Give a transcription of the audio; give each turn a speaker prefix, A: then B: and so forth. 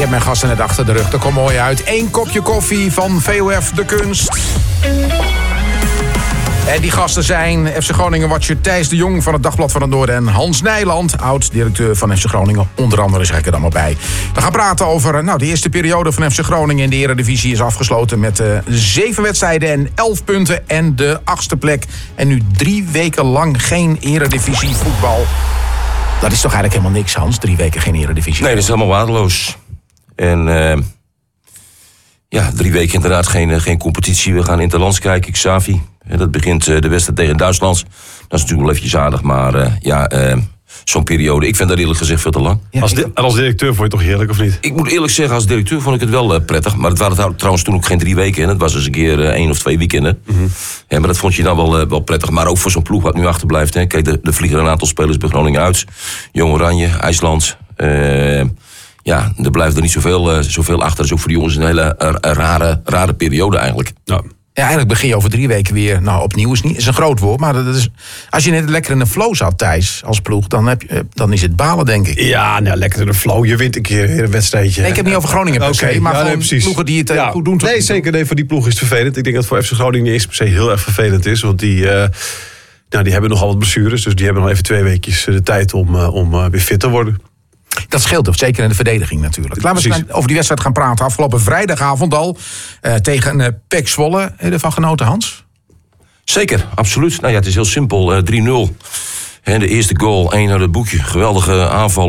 A: hebt mijn gasten net achter de rug. Dat komt mooi uit. 1 kopje koffie van VOF De Kunst. En die gasten zijn FC Groningen-watcher Thijs de Jong van het Dagblad van het Noorden en Hans Nijland, oud-directeur van FC Groningen, onder andere, zeg ik er dan maar bij. We gaan praten over de eerste periode van FC Groningen in de Eredivisie is afgesloten met 7 wedstrijden en 11 punten en de 8e plek. En nu 3 weken lang geen Eredivisie voetbal. Dat is toch eigenlijk helemaal niks, Hans, 3 weken geen Eredivisie?
B: Nee, dat is helemaal waardeloos. En 3 weken inderdaad geen competitie. We gaan interlands kijken, Xavi. Dat begint de wedstrijd tegen Duitsland. Dat is natuurlijk wel eventjes aardig, maar zo'n periode, ik vind dat eerlijk gezegd veel te lang.
C: Ja, als directeur vond je het toch heerlijk, of niet?
B: Ik moet eerlijk zeggen, als directeur vond ik het wel prettig. Maar het waren trouwens toen ook geen 3 weken. Het was eens een keer 1 of 2 weekenden. Mm-hmm. Ja, maar dat vond je dan wel prettig. Maar ook voor zo'n ploeg wat nu achterblijft. Hè. Kijk, er vliegen een aantal spelers bij Groningen uit. Jong Oranje, IJsland. Er blijft er niet zoveel achter. Dat is ook voor die jongens een hele rare periode eigenlijk.
A: Ja. Ja, eigenlijk begin je over 3 weken weer. Opnieuw is een groot woord. Maar dat is, als je net lekker in de flow zat, Thijs, als ploeg, dan is het balen, denk ik.
C: Ja, lekker in de flow. Je wint een keer een wedstrijdje.
A: Nee, ik heb niet over Groningen per se, maar gewoon ploegen die het goed doen.
C: Nee, zeker. Nee, voor die ploeg is het vervelend. Ik denk dat voor FC Groningen niet eens per se heel erg vervelend is. Want die hebben nogal wat blessures. Dus die hebben nog even 2 weekjes de tijd om weer fit te worden.
A: Dat scheelt, zeker in de verdediging natuurlijk. Laten we eens over die wedstrijd gaan praten. Afgelopen vrijdagavond al tegen PEC Zwolle. Ervan genoten, Hans?
B: Zeker, absoluut. Het is heel simpel. 3-0. De eerste goal, 1 uit het boekje. Geweldige aanval.